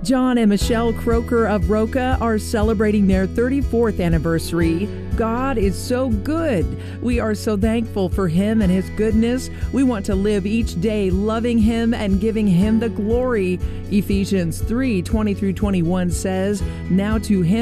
John and Michelle Croker of Roca are celebrating their 34th anniversary. God is so good. We are so thankful for Him and His goodness. We want to live each day loving Him and giving Him the glory. Ephesians 3:20-21 says, "Now to Him